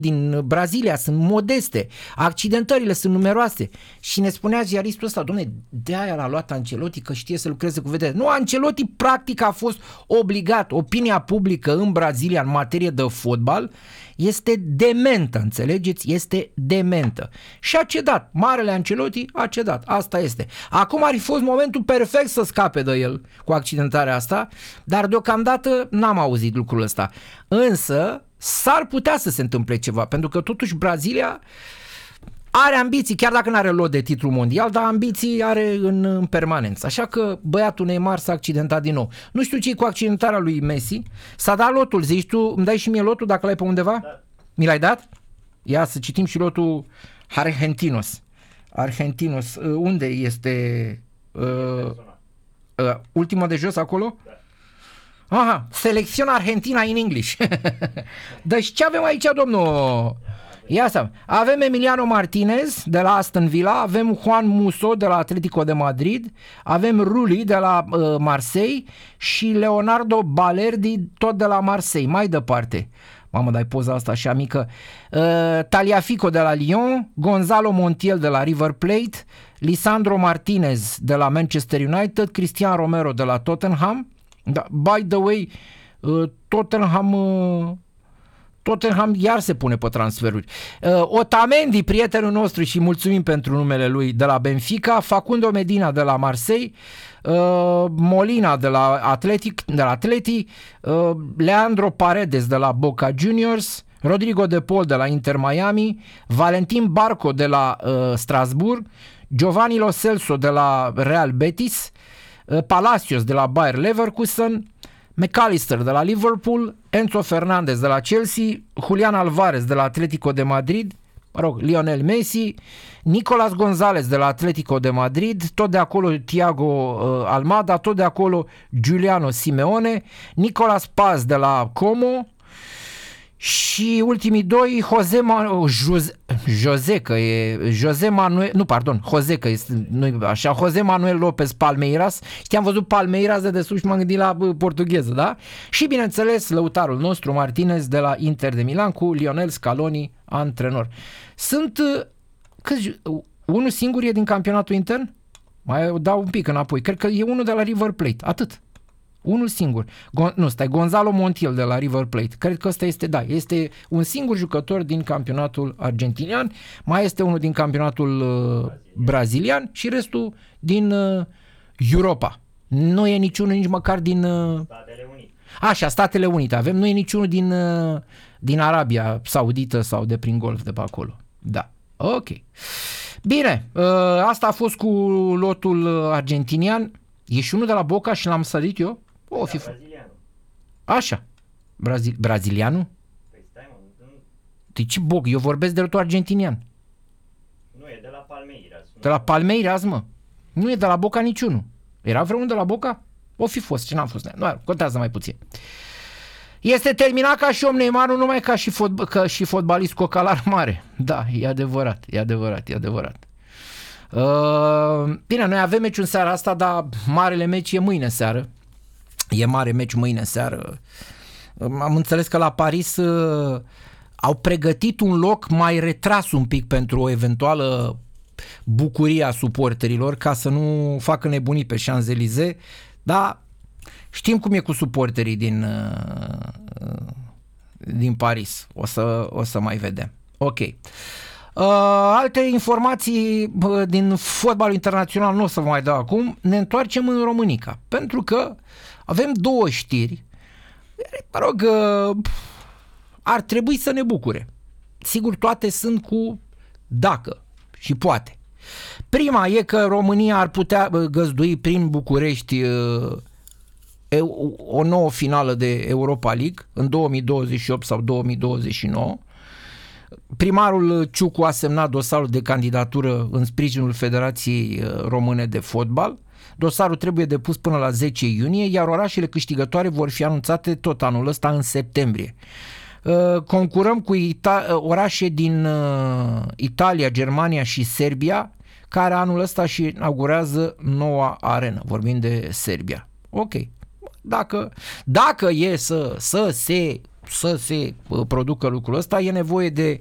din Brazilia sunt modeste, accidentările sunt numeroase și ne spunea ziaristul ăsta, dom'le, de-aia l-a luat Ancelotti că știe să lucreze cu vedere. Nu, Ancelotti practic a fost obligat, opinia publică în Brazilia în materie de fotbal este dementă, înțelegeți? Este dementă. Și a cedat, marele Ancelotti a cedat, asta este. Acum ar fi fost momentul perfect să scape de el cu accidentarea asta, dar deocamdată n-am auzit lucrul ăsta. Însă s-ar putea să se întâmple ceva, pentru că totuși Brazilia are ambiții, chiar dacă nu are lot de titlu mondial, dar ambiții are în permanență. Așa că băiatul Neymar s-a accidentat din nou. Nu știu ce-i cu accidentarea lui Messi. S-a dat lotul, zici tu, îmi dai și mie lotul dacă l-ai pe undeva? Da. Mi l-ai dat? Ia să citim și lotul Argentinos. Argentinos, unde este? Ultima de jos acolo? Da. Aha, selecțion Argentina in English. Deci ce avem aici, domnul? Ia să avem Emiliano Martinez de la Aston Villa, avem Juan Musso de la Atletico de Madrid, avem Rulli de la Marseille și Leonardo Balerdi tot de la Marseille. Mai departe, mamă, dai poza asta așa mică, Tagliafico de la Lyon, Gonzalo Montiel de la River Plate, Lisandro Martinez de la Manchester United, Cristian Romero de la Tottenham. Da, by the way, Tottenham iar se pune pe transferuri. Otamendi, prietenul nostru, și mulțumim pentru numele lui, de la Benfica, Facundo Medina de la Marseille, Molina de la Atleti, Leandro Paredes de la Boca Juniors, Rodrigo de Paul de la Inter Miami, Valentin Barco de la Strasbourg, Giovanni Lo Celso de la Real Betis, Palacios de la Bayer Leverkusen, McAllister de la Liverpool, Enzo Fernandez de la Chelsea, Julian Alvarez de la Atletico de Madrid, Lionel Messi, Nicolas Gonzalez de la Atletico de Madrid, tot de acolo Thiago Almada, tot de acolo Giuliano Simeone, Nicolas Paz de la Como și ultimii doi José Manuel López Palmeiras. Știam văzut Palmeiras de desus și m-am gândit la portugheză, da? Și bineînțeles lăutarul nostru Martinez de la Inter de Milan cu Lionel Scaloni antrenor. Sunt unul singur e din campionatul intern? Mai dau un pic înapoi. Cred că e unul de la River Plate. Atât. Unul singur. Gonzalo Montiel de la River Plate. Cred că ăsta este un singur jucător din campionatul argentinian, mai este unul din campionatul brazilian și restul din Europa. Nu e niciunul nici măcar din Statele Unite. Așa, Statele Unite avem, nu e niciunul din Arabia Saudită sau de prin Golf de pe acolo. Da. Ok. Bine, asta a fost cu lotul argentinian. E și unul de la Boca și l-am sărit eu? O fi Brazilianul. Așa. Brazilianul? Păi stai, mă. De ce boc? Eu vorbesc de lotul argentinian. Nu, e de la Palmeiras. De la Palmeiras, mă. Nu e de la Boca niciunul. Era vreunul de la Boca? O fi fost, ce n-am fost. Nu, contează mai puțin. Este terminat ca și om Neymar, nu numai ca și fotbalist cu ocalar mare. Da, e adevărat. Bine, noi avem meciul în seara asta, dar marele meci e mâine seară. E mare meci mâine seară. Am înțeles că la Paris au pregătit un loc mai retras un pic pentru o eventuală bucurie a suporterilor, ca să nu facă nebunii pe Champs-Élysées, dar știm cum e cu suporterii din Paris. O să mai vedem. Ok. Alte informații din fotbalul internațional nu o să vă mai dau acum. Ne întoarcem în Românica, pentru că avem două știri, mă rog, ar trebui să ne bucure. Sigur, toate sunt cu dacă și poate. Prima e că România ar putea găzdui prin București o nouă finală de Europa League în 2028 sau 2029. Primarul Ciucu a semnat dosarul de candidatură în sprijinul Federației Române de Fotbal. Dosarul trebuie depus până la 10 iunie, iar orașele câștigătoare vor fi anunțate tot anul ăsta în septembrie. Concurăm cu orașe din Italia, Germania și Serbia, care anul ăsta și inaugurează noua arenă. Vorbim de Serbia. Ok. Dacă e să se să se producă lucrul ăsta, e nevoie de